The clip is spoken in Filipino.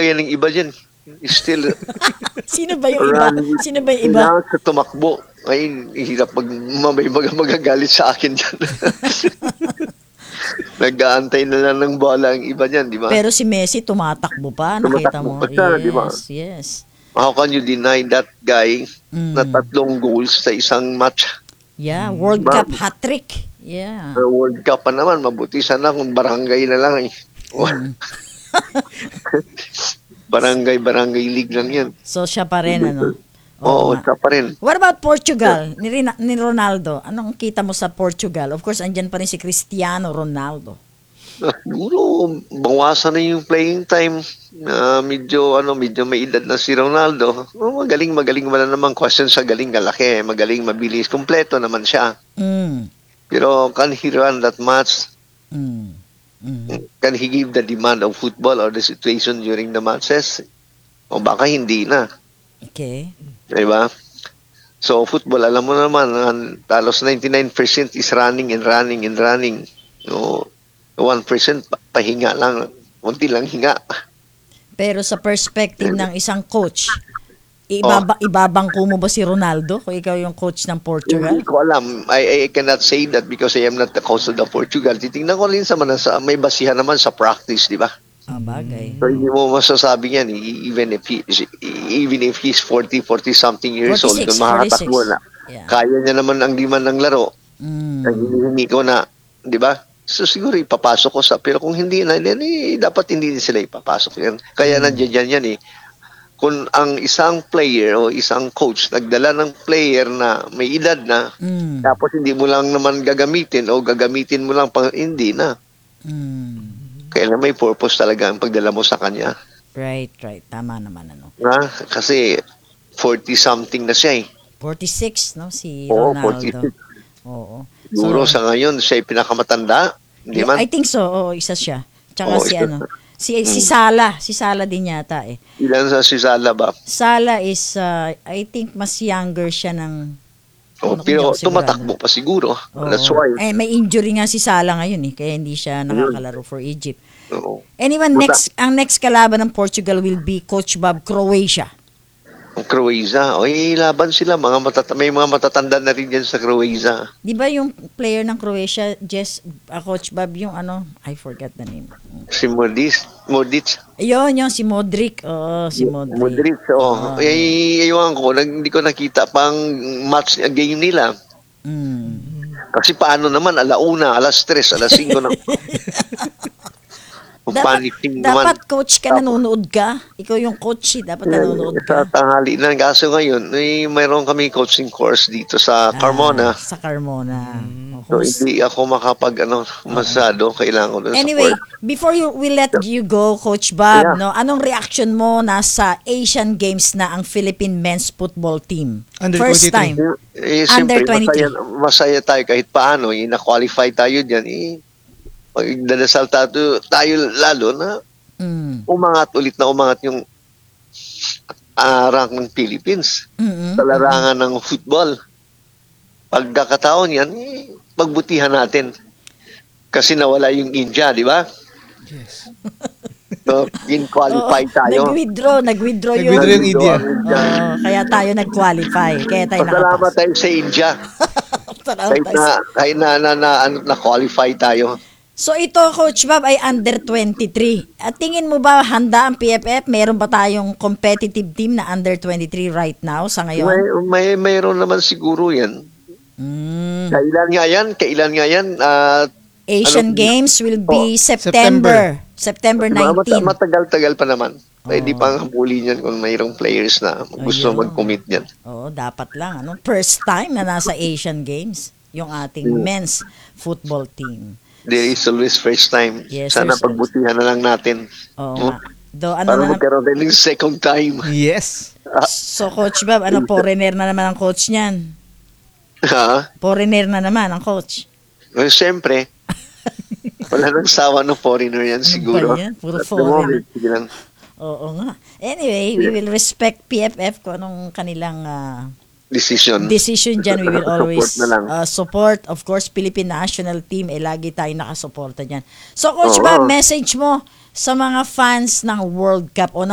kaya ng iba dyan. Still Sino ba yung iba? running. Sino ba yung iba? Kailangan sa tumakbo. Ay, hirap may magagalit sa akin dyan. Nag-aantay na lang ng bola ang iba dyan, di ba? Pero si Messi tumatakbo pa, nakita Tumatakbo mo. pa siya, di ba? Yes. How can you deny that guy na 3 goals sa isang match? Yeah, World Cup hat-trick. Yeah. Sa World Cup pa naman, mabuti sana kung barangay na lang eh. Barangay league lang yan. So siya pa rin, ano? Oo, nga. siya pa rin. What about Portugal? Ni Ronaldo. Anong kita mo sa Portugal? Of course, andyan pa rin si Cristiano Ronaldo. Siguro, bawasan na yung playing time. Medyo may edad na si Ronaldo. Magaling wala namang question sa galing, galaki. Magaling, mabilis, kumpleto naman siya. Pero can he run that much? Can he give the demand of football or the situation during the matches? O baka hindi na. Okay. Diba? So, football, alam mo naman, talos 99% is running and running and running. No, 1% pahinga lang, unti lang hinga. Pero sa perspective ng isang coach, ibabangko mo ba si Ronaldo kung ikaw yung coach ng Portugal? Hindi ko alam. I cannot say that because I am not the coach of the Portugal. Titingnan ko rin may basihan naman sa practice, di ba? Bagay. So, hindi mo masasabi yan, even if he's 40 something years 46, old, kung makakatakbo na. Yeah. Kaya niya naman ang liman ng laro. Hindi ko na, di ba? So siguro ipapasok ko pero kung hindi na, dapat hindi sila ipapasok yan. Kaya nandiyan yan eh. Kung ang isang player o isang coach nagdala ng player na may edad na, tapos hindi mo lang naman gagamitin o gagamitin mo lang hindi na. Kaya may purpose talaga ang pagdala mo sa kanya. Right. Tama naman, ano. Kasi 40-something na siya eh. 46, no? Si Ronaldo. 46. Oo. Siguro sa ngayon, siya ay pinakamatanda. Hindi man? I think so. Oo, isa siya. Tsaka si Salah. Si Salah din yata eh. Ilan si Salah ba? Salah is, I think, mas younger siya ng... pero tumatakbo pa siguro. That's why. May injury nga si Salah ngayon eh. Kaya hindi siya nakakalaro for Egypt. Anyway, ang next kalaban ng Portugal will be Coach Bob, Croatia. Croatia. Laban sila. May mga matatanda na rin dyan sa Croatia. Di ba yung player ng Croatia, Coach Bob, yung I forgot the name. Si Modric. Ayun, si Modric. Si Modric. Modric, ewan ko, hindi ko nakita pang match game nila. Kasi paano naman, 1:00, 3:00, 5:00 na. Dapat coach ka, nanonood ka. Ikaw yung coach, dapat nanonood ka. Sa tanghali na. Kaso ngayon, mayroon kami coaching course dito sa Carmona. Sa Carmona. So, hindi ako masyado. Kailangan ko doon anyway, support. before we let you go, Coach Bob, anong reaction mo na sa Asian Games na ang Philippine men's football team? Under First 23. time. Under Under 23. Masaya tayo kahit paano. Na-qualify tayo dyan. Magdadasal tayo lalo na umangat yung rank ng Philippines sa larangan ng football. Pagkakataon yan, pagbutihan natin. Kasi nawala yung India, di ba? Yes. So, in-qualify tayo. Nag-withdraw yung India. Kaya tayo nag-qualify. Kaya tayo Salamat tayo sa India. Kahit na-qualify tayo. So ito, Coach Bob, ay under 23. At tingin mo ba handa ang PFF? Meron ba tayong competitive team na under 23 right now sa ngayon? Mayroon naman siguro yan. Kailan nga yan? Asian Games will be September 19. Matagal-tagal pa naman. Pwede pang habulin yan kung mayroong players na gusto mag-commit yan. Dapat lang. First time na nasa Asian Games yung ating men's football team. There is always first time. Yes, sana pagbutihan na lang natin. Para magkaroon din yung second time. Yes. So, Coach Bob, foreigner na naman ang coach niyan? Foreigner na naman ang coach? Siyempre. Wala nang sawa ng foreigner yan siguro. Yan? Puro foreigner. Oo nga. Anyway, we will respect PFF kung anong kanilang... decision dyan. We will always support. Of course, Philippine national team, lagi tayo nakasuporta dyan. So, Coach Bob, message mo sa mga fans ng World Cup o